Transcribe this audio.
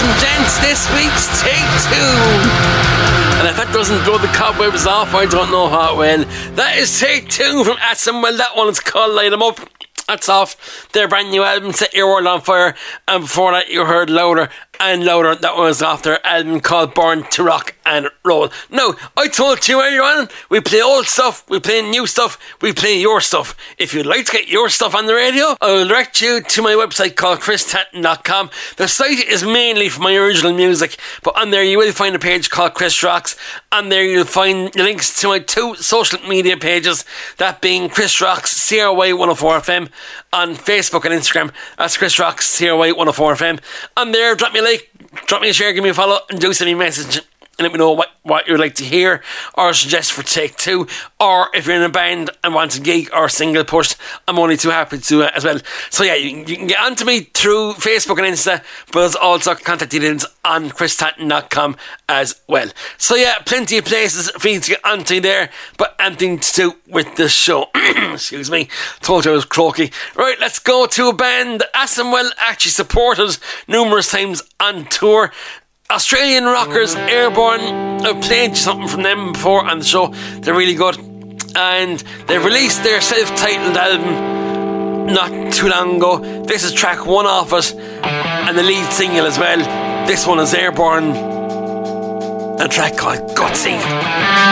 and gents, this week's Take Two. And if that doesn't blow the cobwebs off, I don't know how it will. That is Take Two from Asim. Well, that one is called Light 'Em Up. That's off their brand new album, Set Your World on Fire. And before that, you heard Louder and Louder. That was off their album called Born to Rock and Roll. Now, I told you earlier on, we play old stuff, we play new stuff, we play your stuff. If you'd like to get your stuff on the radio, I will direct you to my website called christatton.com. The site is mainly for my original music, but on there you will find a page called Chris Rocks. On there you'll find links to my 2 social media pages, that being Chris Rocks CRY 104 FM on Facebook and Instagram. That's Chris Rocks CRY 104 FM. On there, drop me a like, drop me a share, give me a follow, and do send me a message and let me know what you'd like to hear or suggest for Take Two. Or if you're in a band and want a gig or single push, I'm only too happy to do it as well. So yeah, you can get onto me through Facebook and Insta, but there's also contact details on christatton.com as well. So yeah, plenty of places for you to get onto there, but anything to do with the show. Excuse me, told you I was croaky. Right, let's go to a band that Asimwell actually supported numerous times on tour. Australian rockers, Airborne. I've played something from them before on the show. They're really good, and they've released their self-titled album not too long ago. This is track 1 off it, and the lead single as well. This one is Airborne, a track called Gutsy.